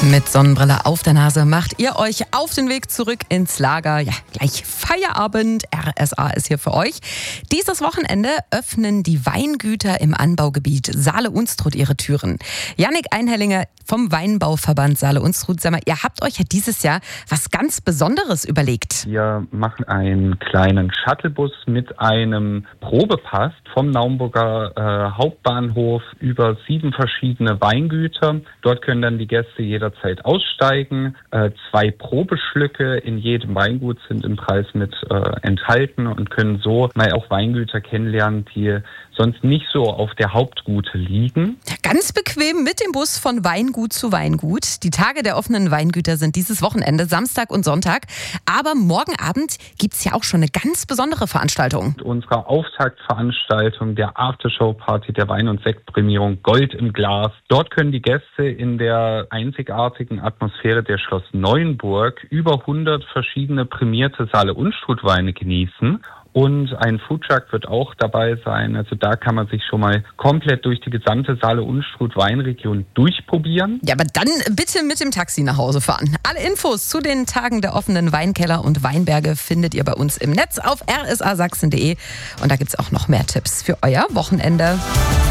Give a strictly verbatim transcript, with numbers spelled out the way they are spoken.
Mit Sonnenbrille auf der Nase macht ihr euch auf den Weg zurück ins Lager. Ja, gleich Feierabend. R S A ist hier für euch. Dieses Wochenende öffnen die Weingüter im Anbaugebiet Saale-Unstrut ihre Türen. Jannik Einhellinger vom Weinbauverband Saale-Unstrut. Sag mal, ihr habt euch ja dieses Jahr was ganz Besonderes überlegt. Wir machen einen kleinen Shuttlebus mit einem Probepass vom Naumburger äh, Hauptbahnhof über sieben verschiedene Weingüter. Dort können dann die Gäste jederzeit aussteigen. Äh, zwei Probeschlücke in jedem Weingut sind im Preis mit äh, enthalten und können so mal auch Weingüter kennenlernen, die sonst nicht so auf der Hauptroute liegen. Ganz bequem mit dem Bus von Weingut zu Weingut. Die Tage der offenen Weingüter sind dieses Wochenende, Samstag und Sonntag. Aber morgen Abend gibt es ja auch schon eine ganz besondere Veranstaltung. Unsere Auftaktveranstaltung der Aftershow-Party der Wein- und Sektprämierung Gold im Glas. Dort können die Gäste in der einzigartigen Atmosphäre der Schloss Neuenburg über hundert verschiedene prämierte Saale-Unstrut-Weine genießen. Und ein Foodtruck wird auch dabei sein. Also da kann man sich schon mal komplett durch die gesamte Saale-Unstrut-Weinregion durchprobieren. Ja, aber dann bitte mit dem Taxi nach Hause fahren. Alle Infos zu den Tagen der offenen Weinkeller und Weinberge findet ihr bei uns im Netz auf r s a sachsen punkt d e. Und da gibt es auch noch mehr Tipps für euer Wochenende.